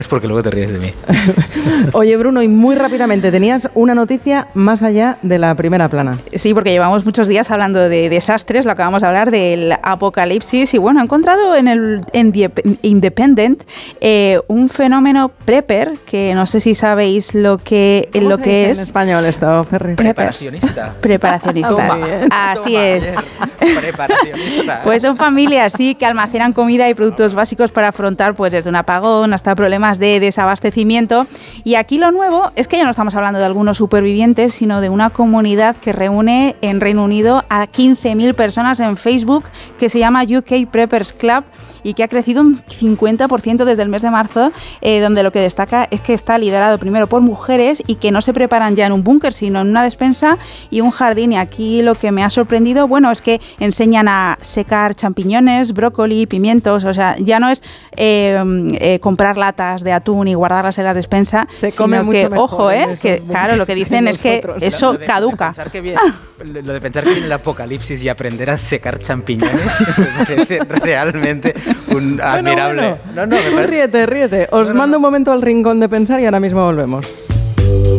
Es porque luego te ríes de mí. Oye, Bruno, y muy rápidamente, tenías una noticia más allá de la primera plana. Sí, porque llevamos muchos días hablando de desastres, lo acabamos de hablar del apocalipsis, y bueno, he encontrado en The Independent un fenómeno prepper, que no sé si sabéis lo que es. En español esto, Ferri. Preparacionista. Preparacionistas. Así es. Preparacionista. Pues son familias, sí, que almacenan comida y productos básicos para afrontar, pues desde un apagón hasta problemas de desabastecimiento. Y aquí lo nuevo es que ya no estamos hablando de algunos supervivientes, sino de una comunidad que reúne en Reino Unido a 15.000 personas en Facebook, que se llama UK Preppers Club, y que ha crecido un 50% desde el mes de marzo, donde lo que destaca es que está liderado primero por mujeres y que no se preparan ya en un búnker, sino en una despensa y un jardín. Y aquí lo que me ha sorprendido, bueno, es que enseñan a secar champiñones, brócoli, pimientos, o sea, ya no es comprar latas de atún y guardarlas en la despensa, se come sino mucho que, mejor, ojo, que claro, lo que dicen es que eso caduca. Lo de pensar que viene el apocalipsis y aprender a secar champiñones me parece realmente un admirable. Bueno. No, ríete. Os mando un momento al rincón de pensar y ahora mismo volvemos.